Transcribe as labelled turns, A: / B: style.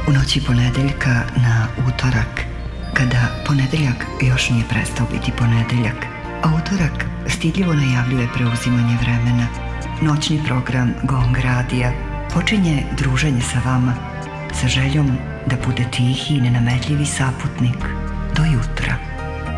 A: U noći ponedeljka na utorak, kada ponedeljak još nije prestao biti ponedeljak, a utorak stidljivo najavljuje preuzimanje vremena, noćni program Gong radija počinje druženje sa vama, sa željom da bude tihi i nenametljivi saputnik do jutra.